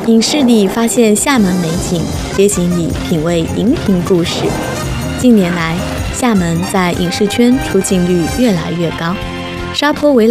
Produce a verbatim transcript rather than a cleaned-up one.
影视里发现厦门美景，街景里品味荧屏故事。近年来，厦门在影视圈出镜率越来越高，沙坡围